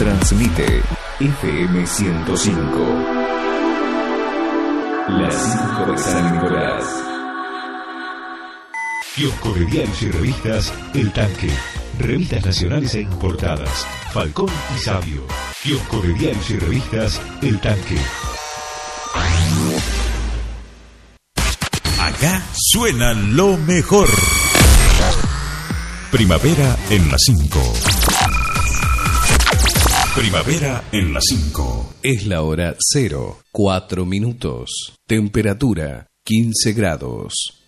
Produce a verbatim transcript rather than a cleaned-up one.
Transmite F M ciento cinco. Las cinco de San Nicolás. Kiosco de diarios y revistas El Tanque. Revistas nacionales e importadas. Falcón y Sabio. Kiosco de diarios y revistas El Tanque. Acá suena lo mejor. Primavera en las cinco. Primavera en las cinco. Es la hora cero, cuatro minutos. Temperatura quince grados.